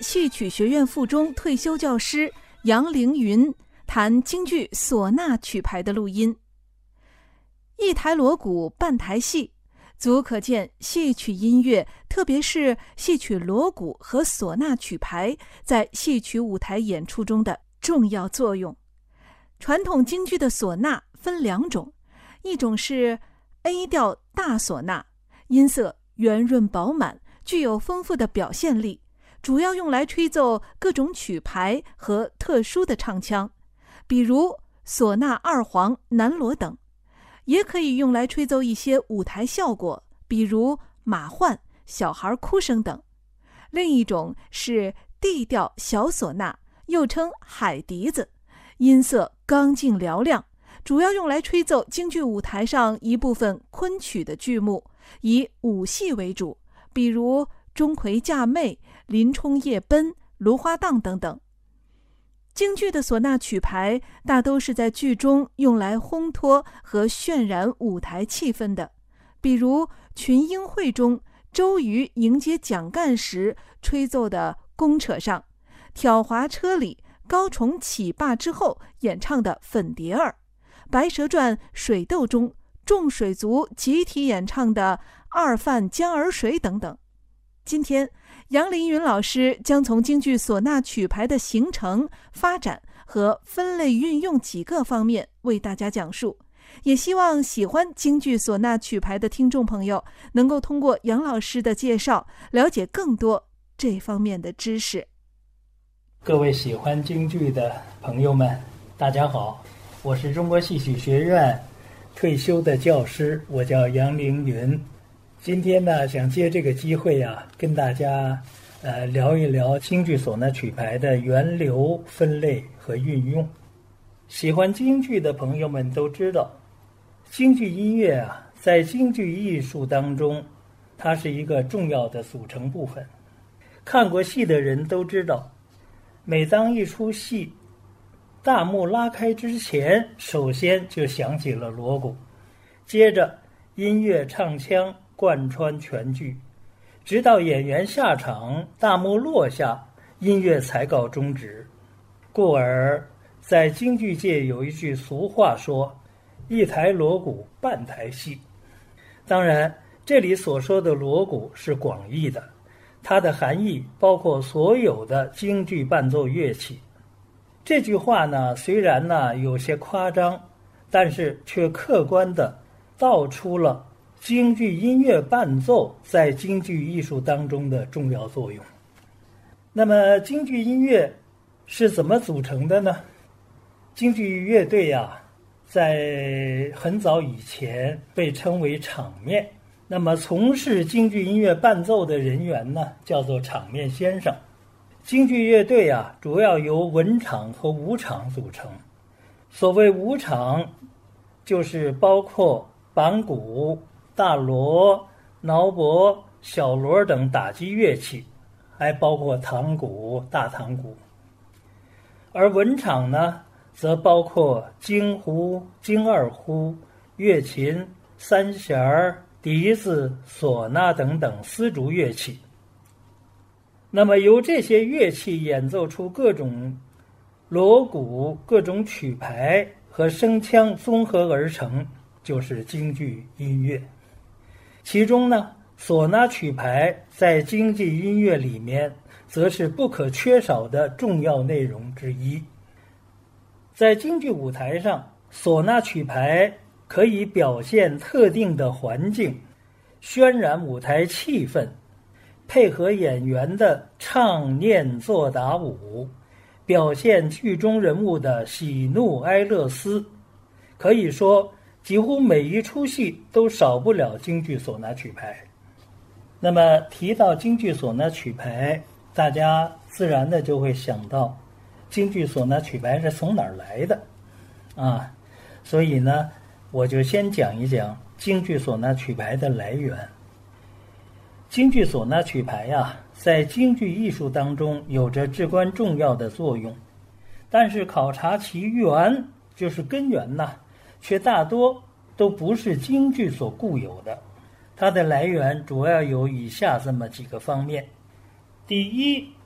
戏曲学院附中退休教师杨凌云谈京剧唢呐曲牌的录音。一台锣鼓半台戏，足可见戏曲音乐，特别是戏曲锣鼓和唢呐曲牌在戏曲舞台演出中的重要作用。传统京剧的唢呐分两种，一种是 A 调大唢呐，音色圆润饱满，具有丰富的表现力，主要用来吹奏各种曲牌和特殊的唱腔，比如唢呐二黄、南锣等，也可以用来吹奏一些舞台效果，比如马唤、小孩哭声等。另一种是 D 调小唢呐，又称海笛子，音色刚劲嘹亮，主要用来吹奏京剧舞台上一部分昆曲的剧目，以武戏为主，比如钟馗嫁妹、林冲夜奔、芦花荡等等。京剧的唢呐曲牌大都是在剧中用来烘托和渲染舞台气氛的，比如群英会中周瑜迎接蒋干时吹奏的公车上，挑滑车里高崇起罢之后演唱的粉蝶儿，白蛇传水斗中众水族集体演唱的二泛江儿水等等。今天杨凌云老师将从京剧唢呐曲牌的形成、发展和分类运用几个方面为大家讲述，也希望喜欢京剧唢呐曲牌的听众朋友能够通过杨老师的介绍了解更多这方面的知识。 各位喜欢京剧的朋友们，大家好，我是中国戏曲学院退休的教师，我叫杨凌云。今天呢，想借这个机会跟大家聊一聊京剧唢呐曲牌的源流、分类和运用。喜欢京剧的朋友们都知道，京剧音乐在京剧艺术当中，它是一个重要的组成部分。看过戏的人都知道，每当一出戏大幕拉开之前，首先就响起了锣鼓，接着音乐唱腔贯穿全剧，直到演员下场，大幕落下，音乐才告终止。故而在京剧界有一句俗话说，一台锣鼓半台戏。当然这里所说的锣鼓是广义的，它的含义包括所有的京剧伴奏乐器。这句话呢，虽然有些夸张，但是却客观地道出了京剧音乐伴奏在京剧艺术当中的重要作用。那么京剧音乐是怎么组成的呢？京剧乐队在很早以前被称为场面，那么从事京剧音乐伴奏的人员呢，叫做场面先生。京剧乐队主要由文场和武场组成。所谓武场，就是包括板鼓、大锣、挠钹、小锣等打击乐器，还包括堂鼓、大堂鼓。而文场呢，则包括京胡、京二胡、乐琴、三弦、笛子、唢呐等等丝竹乐器。那么由这些乐器演奏出各种锣鼓、各种曲牌和声腔综合而成，就是京剧音乐。其中呢，唢呐曲牌在京剧音乐里面则是不可缺少的重要内容之一。在京剧舞台上，唢呐曲牌可以表现特定的环境，渲染舞台气氛，配合演员的唱念做打舞，表现剧中人物的喜怒哀乐思。可以说几乎每一出戏都少不了京剧唢呐曲牌。那么提到京剧唢呐曲牌，大家自然的就会想到京剧唢呐曲牌是从哪儿来的所以呢，我就先讲一讲京剧唢呐曲牌的来源。京剧唢呐曲牌在京剧艺术当中有着至关重要的作用，但是考察其源，就是根源却大多都不是京剧所固有的。它的来源主要有以下这么几个方面。第一，